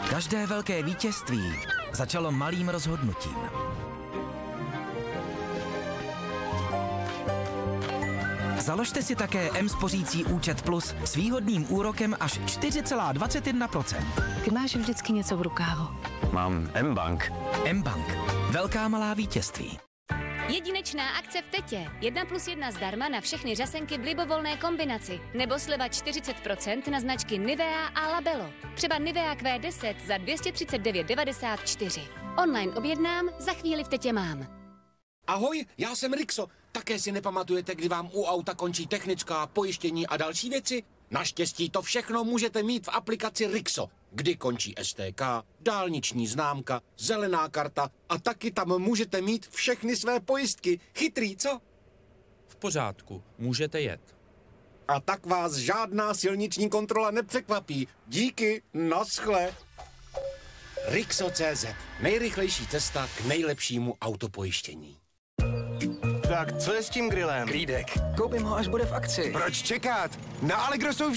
Každé velké vítězství začalo malým rozhodnutím. Založte si také M-spořící účet Plus s výhodným úrokem až 4,21%. Ty máš vždycky něco v rukávu. Mám M-Bank. M-Bank. Velká malá vítězství. Jedinečná akce v Tetě. 1+1 zdarma na všechny řasenky v libovolné kombinaci. Nebo sleva 40% na značky Nivea a Labello. Třeba Nivea Q10 za 239,94. Online objednám, za chvíli v Tetě mám. Ahoj, já jsem Rixo. Také si nepamatujete, kdy vám u auta končí technická, pojištění a další věci? Naštěstí to všechno můžete mít v aplikaci Rixo, kdy končí STK, dálniční známka, zelená karta a taky tam můžete mít všechny své pojistky. Chytrý, co? V pořádku, můžete jet. A tak vás žádná silniční kontrola nepřekvapí. Díky, naschle. Rixo.cz. Nejrychlejší cesta k nejlepšímu autopojištění. Tak co je s tím grillem? Klídek. Koupím ho, až bude v akci. Proč čekat? Na Allegro jsou